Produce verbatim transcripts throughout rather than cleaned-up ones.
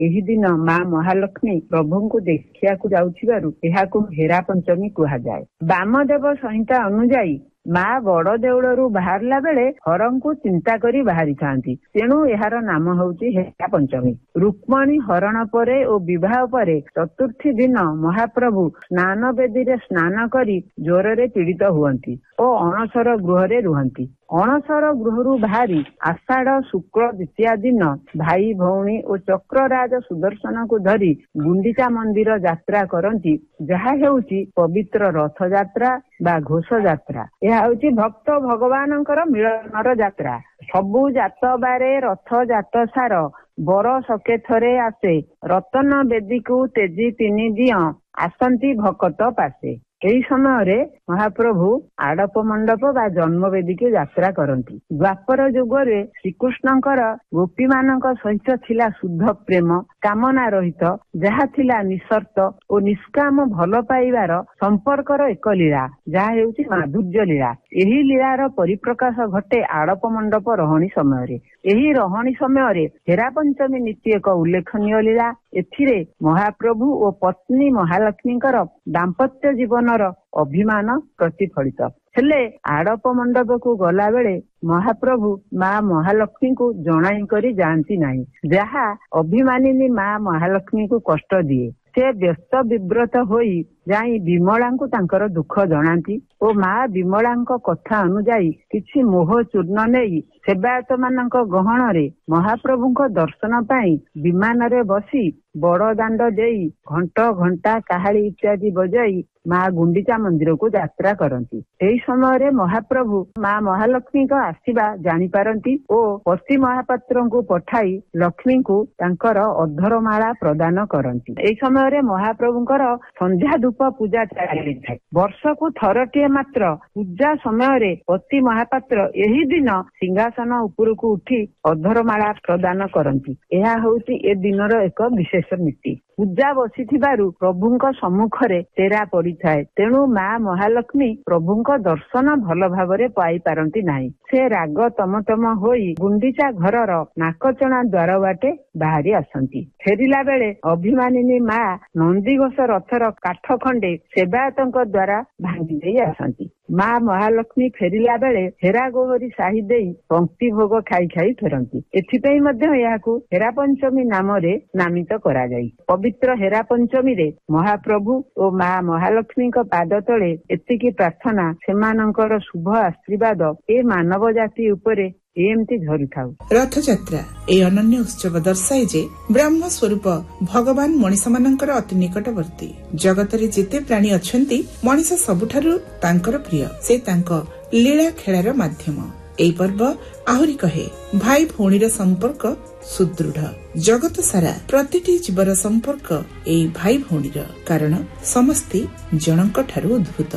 ଏହି ଦିନ ମା ମହାଲକ୍ଷ୍ମୀ ପ୍ରଭୁଙ୍କୁ ଦେଖିବାକୁ ଯାଉଥିବାରୁ ଏହାକୁ ହେରା ପଞ୍ଚମୀ କୁହାଯାଏ। ବାମଦେବ ସଂହିତା ଅନୁଯାୟୀ ମା ବଡ ଦେଉଳରୁ ବାହାରିଲା ବେଳେ ହରଙ୍କୁ ଚିନ୍ତା କରି ବାହାରିଥାନ୍ତି, ତେଣୁ ଏହାର ନାମ ହେଉଛି ହେରା ପଞ୍ଚମୀ। ରୁକ୍ମଣୀ ହରଣ ପରେ ଓ ବିବାହ ପରେ ଚତୁର୍ଥୀ ଦିନ ମହାପ୍ରଭୁ ସ୍ନାନ ବେଦୀରେ ସ୍ନାନ କରି ଜ୍ୱରରେ ପୀଡ଼ିତ ହୁଅନ୍ତି ଓ ଅଣସର ଗୃହରେ ରୁହନ୍ତି। ଅଣସର ଗୃହରୁ ବାହାରି ଆଷାଢ ଶୁକ୍ଳ ଦ୍ୱିତୀୟା ଦିନ ଭାଇ ଭଉଣୀ ଓ ଚକ୍ରରାଜ ସୁଦର୍ଶନକୁ ଧରି ଗୁଣ୍ଡିଚା ମନ୍ଦିର ଯାତ୍ରା କରନ୍ତି, ଯାହା ହେଉଛି ପବିତ୍ର ରଥଯାତ୍ରା ବା ଘୋଷ ଯାତ୍ରା। ଏହା ହେଉଛି ଭକ୍ତ ଭଗବାନଙ୍କର ମିଳନର ଯାତ୍ରା। ସବୁ ଜାତ ବାରେ ରଥ ଜାତ ସାର, ବର ସକେ ଥରେ ଆସେ, ରତନ ବେଦୀକୁ ତେଜି ତିନି ଦିଅ, ଆସନ୍ତି ଭକତ ପାଶେ। ଏହି ସମୟରେ ମହାପ୍ରଭୁ ଆଡପ ମଣ୍ଡପ ବା ଜନ୍ମବେଦୀକୁ ଯାତ୍ରା କରନ୍ତି। ଦ୍ୱାପର ଯୁଗରେ ଶ୍ରୀକୃଷ୍ଣଙ୍କର ଗୋପୀମାନଙ୍କ ସହିତ ଥିଲା ଶୁଦ୍ଧ ପ୍ରେମ, କାମନା ରହିତ, ଯାହା ଥିଲା ନିଃସର୍ତ୍ତ ଓ ନିଷ୍କାମ ଭଲ ପାଇବାର ସମ୍ପର୍କର ଏକ ଲୀଳା, ଯାହା ହେଉଛି ମାଧୁର୍ଯ୍ୟ ଲୀଳା। ଏହି ଲୀଳାର ପରିପ୍ରକାଶ ଘଟେ ଆଡପ ମଣ୍ଡପ ରହଣୀ ସମୟରେ। ଏହି ରହଣୀ ସମୟରେ ହେରା ପଞ୍ଚମୀ ନୀତି ଏକ ଉଲ୍ଲେଖନୀୟ ଲୀଳା। ଏଥିରେ ମହାପ୍ରଭୁ ଓ ପତ୍ନୀ ମହାଲକ୍ଷ୍ମୀଙ୍କର ଦାମ୍ପତ୍ୟ ଜୀବନର ଅଭିମାନ ପ୍ରତିଫଳିତ। ହେଲେ ଆଡପ ମଣ୍ଡପକୁ ଗଲା ବେଳେ ମହାପ୍ରଭୁ ମା ମହାଲକ୍ଷ୍ମୀଙ୍କୁ ଜଣାଇ କରି ଯାଆନ୍ତି ନାହିଁ, ଯାହା ଅଭିମାନିନୀ ମା ମହାଲକ୍ଷ୍ମୀଙ୍କୁ କଷ୍ଟ ଦିଏ। ସେ ବ୍ୟସ୍ତ ବିବ୍ରତ ହୋଇ ଯାଇ ବିମଳାଙ୍କୁ ତାଙ୍କର ଦୁଃଖ ଜଣାନ୍ତି ଓ ମା ବିମଳାଙ୍କ କଥା ଅନୁଯାୟୀ କିଛି ମୋହ ଚୂର୍ଣ୍ଣ ନେଇ ସେବାୟତ ମାନଙ୍କ ଗହଣରେ ମହାପ୍ରଭୁଙ୍କ ଦର୍ଶନ ପାଇଁ ବିମାନରେ ବସି ବଡ ଦାଣ୍ଡ ଦେଇ ଘଣ୍ଟ ଘଣ୍ଟା କାହାଳି ଇତ୍ୟାଦି ବଜାଇ ମା ଗୁଣ୍ଡିଚା ମନ୍ଦିରକୁ ଯାତ୍ରା କରନ୍ତି। ଏହି ସମୟରେ ମହାପ୍ରଭୁ ମା ମହାଲକ୍ଷ୍ମୀଙ୍କ ଆସିବା ଜାଣିପାରନ୍ତି ଓ ପତି ମହାପାତ୍ରଙ୍କୁ ପଠାଇ ଲକ୍ଷ୍ମୀଙ୍କୁ ତାଙ୍କର ଅଧରମାଳା ପ୍ରଦାନ କରନ୍ତି। ଏହି ସମୟରେ ମହାପ୍ରଭୁଙ୍କର ସନ୍ଧ୍ୟା ଧୂପ ପୂଜା ଚାଲିଥାଏ। ବର୍ଷକୁ ଥରଟିଏ ମାତ୍ର ପୂଜା ସମୟରେ ପତି ମହାପାତ୍ର ଏହି ଦିନ ସିଂହାସନ ଉପରକୁ ଉଠି ଅଧରମାଳା ପ୍ରଦାନ କରନ୍ତି। ଏହା ହେଉଛି ଏ ଦିନର ଏକ ବିଶେଷ ନୀତି। ପୂଜା ବସିଥିବାରୁ ପ୍ରଭୁଙ୍କ ସମ୍ମୁଖରେ ତେରା ପଡିଥାଏ, ତେଣୁ ମା ମହାଲକ୍ଷ୍ମୀ ପ୍ରଭୁଙ୍କ ଦର୍ଶନ ଭଲ ଭାବରେ ପାଇପାରନ୍ତି ନାହିଁ। ସେ ରାଗ ତମତମ ହୋଇ ଗୁଣ୍ଡିଚା ଘରର ନାକଚଣା ଦ୍ୱାର ବାଟେ ବାହାରି ଆସନ୍ତି। ଫେରିଲା ବେଳେ ଅଭିମାନିନୀ ମା ନନ୍ଦିଘୋଷ ରଥର କାଠ ଖଣ୍ଡେ ସେବାୟତଙ୍କ ଦ୍ୱାରା ଭାଙ୍ଗି ଦେଇ ଆସନ୍ତି। ମା ମହାଲକ୍ଷ୍ମୀ ଫେରିଲା ବେଳେ ହେରା ଗୋହରୀ ସାହି ଦେଇ ପଙ୍କ୍ତି ଭୋଗ ଖାଇ ଖାଇ ଫେରନ୍ତି। ଏଥିପାଇଁ ମଧ୍ୟ ଏହାକୁ ହେରା ପଞ୍ଚମୀ ନାମରେ ନାମିତ କରାଯାଇ। ପବିତ୍ର ହେରା ପଞ୍ଚମୀରେ ମହାପ୍ରଭୁ ଓ ମା ମହାଲକ୍ଷ୍ମୀଙ୍କ ପାଦ ତଳେ ଏତିକି ପ୍ରାର୍ଥନା, ସେମାନଙ୍କର ଶୁଭ ଆଶୀର୍ବାଦ ଏ ମାନବ ଜାତି ଉପରେ ଏମିତି ଝରୁଥାଉ। ରଥଯାତ୍ରା ଏହି ଅନନ୍ୟ ଉତ୍ସବ ଦର୍ଶାଏ ଯେ ବ୍ରହ୍ମ ସ୍ୱରୂପ ଭଗବାନ ମଣିଷମାନଙ୍କର ଅତି ନିକଟବର୍ତ୍ତୀ। ଜଗତରେ ଯେତେ ପ୍ରାଣୀ ଅଛନ୍ତି, ମଣିଷ ସବୁଠାରୁ ତାଙ୍କର ପ୍ରିୟ। ସେ ତାଙ୍କ ଲୀଳା ଖେଳାର ମାଧ୍ୟମ। ଏହି ପର୍ବ ଆହୁରି କହେ, ଭାଇ ଭଉଣୀର ସମ୍ପର୍କ ସୁଦୃଢ। ଜଗତ ସାରା ପ୍ରତିଟି ଜୀବର ସମ୍ପର୍କ ଏହି ଭାଇ ଭଉଣୀର, କାରଣ ସମସ୍ତେ ଜଣଙ୍କ ଠାରୁ ଉଦ୍ଭୂତ।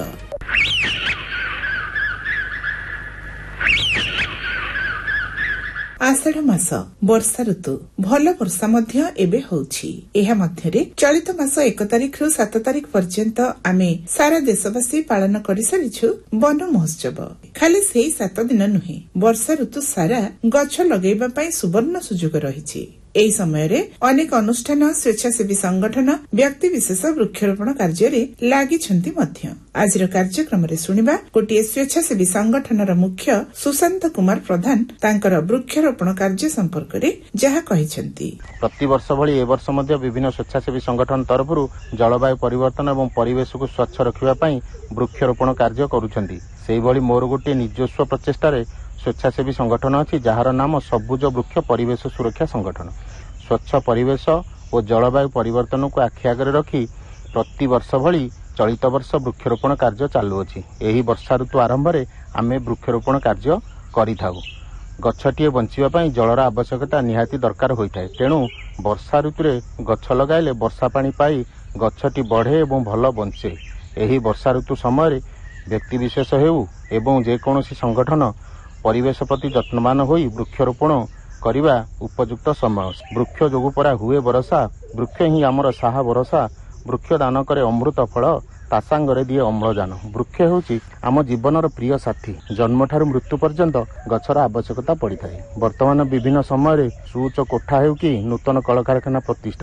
ଆଷାଢ ମାସ ବର୍ଷା ଋତୁ। ଭଲ ବର୍ଷା ମଧ୍ୟ ଏବେ ହେଉଛି। ଏହା ମଧ୍ୟରେ ଚଳିତ ମାସ ଏକ ତାରିଖରୁ ସାତ ତାରିଖ ପର୍ଯ୍ୟନ୍ତ ଆମେ ସାରା ଦେଶବାସୀ ପାଳନ କରିସାରିଛୁ ବନ ମହୋତ୍ସବ। ଖାଲି ସେଇ ସାତ ଦିନ ନୁହେଁ, ବର୍ଷା ଋତୁ ସାରା ଗଛ ଲଗାଇବା ପାଇଁ ସୁବର୍ଣ୍ଣ ସୁଯୋଗ ରହିଛି। ଏହି ସମୟରେ ଅନେକ ଅନୁଷ୍ଠାନ, ସ୍ୱେଚ୍ଛାସେବୀ ସଂଗଠନ, ବ୍ୟକ୍ତିବିଶେଷ ବୃକ୍ଷରୋପଣ କାର୍ଯ୍ୟରେ ଲାଗିଛନ୍ତି ମଧ୍ୟ। ଆଜିର କାର୍ଯ୍ୟକ୍ରମରେ ଶୁଣିବା ଗୋଟିଏ ସ୍ୱେଚ୍ଛାସେବୀ ସଂଗଠନର ମୁଖ୍ୟ ସୁଶାନ୍ତ କୁମାର ପ୍ରଧାନ ତାଙ୍କର ବୃକ୍ଷରୋପଣ କାର୍ଯ୍ୟ ସମ୍ପର୍କରେ ଯାହା କହିଛନ୍ତି। ପ୍ରତିବର୍ଷ ଭଳି ଏ ବର୍ଷ ମଧ୍ୟ ବିଭିନ୍ନ ସ୍ୱେଚ୍ଛାସେବୀ ସଂଗଠନ ତରଫରୁ ଜଳବାୟୁ ପରିବର୍ତ୍ତନ ଏବଂ ପରିବେଶକୁ ସ୍ୱଚ୍ଛ ରଖିବା ପାଇଁ ବୃକ୍ଷରୋପଣ କାର୍ଯ୍ୟ କରୁଛନ୍ତି। ସେହିଭଳି ମୋର ଗୋଟିଏ ନିଜସ୍ୱ ପ୍ରଚେଷ୍ଟାରେ ସ୍ୱେଚ୍ଛାସେବୀ ସଂଗଠନ ଅଛି, ଯାହାର ନାମ ସବୁଜ ବୃକ୍ଷ ପରିବେଶ ସୁରକ୍ଷା ସଂଗଠନ। ସ୍ୱଚ୍ଛ ପରିବେଶ ଓ ଜଳବାୟୁ ପରିବର୍ତ୍ତନକୁ ଆଖି ଆଗରେ ରଖି ପ୍ରତିବର୍ଷ ଭଳି ଚଳିତ ବର୍ଷ ବୃକ୍ଷରୋପଣ କାର୍ଯ୍ୟ ଚାଲୁଅଛି। ଏହି ବର୍ଷା ଋତୁ ଆରମ୍ଭରେ ଆମେ ବୃକ୍ଷରୋପଣ କାର୍ଯ୍ୟ କରିଥାଉ। ଗଛଟିଏ ବଞ୍ଚିବା ପାଇଁ ଜଳର ଆବଶ୍ୟକତା ନିହାତି ଦରକାର ହୋଇଥାଏ। ତେଣୁ ବର୍ଷା ଋତୁରେ ଗଛ ଲଗାଇଲେ ବର୍ଷା ପାଣି ପାଇ ଗଛଟି ବଢ଼େ ଏବଂ ଭଲ ବଞ୍ଚେ। ଏହି ବର୍ଷା ଋତୁ ସମୟରେ ବ୍ୟକ୍ତିବିଶେଷ ହେଉ ଏବଂ ଯେକୌଣସି ସଂଗଠନ ପରିବେଶ ପ୍ରତି ଯତ୍ନବାନ ହୋଇ ବୃକ୍ଷରୋପଣ କରିବା ଉପଯୁକ୍ତ ସମୟ। ବୃକ୍ଷ ଯୋଗୁ ପରା ହୁଏ ବରଷା, ବୃକ୍ଷ ହିଁ ଆମର ସାହା ଭରସା, ବୃକ୍ଷ ଦାନ କରେ ଅମୃତ ଫଳ, ତା ସାଙ୍ଗରେ ଦିଏ ଅମ୍ଳଜାନ। ବୃକ୍ଷ ହେଉଛି ଆମ ଜୀବନର ପ୍ରିୟ ସାଥୀ। ଜନ୍ମଠାରୁ ମୃତ୍ୟୁ ପର୍ଯ୍ୟନ୍ତ ଗଛର ଆବଶ୍ୟକତା ପଡ଼ିଥାଏ। ବର୍ତ୍ତମାନ ବିଭିନ୍ନ ସମୟରେ ସୁଉଚ୍ଚ କୋଠା ହେଉ କି ନୂତନ କଳକାରଖାନା ପ୍ରତିଷ୍ଠା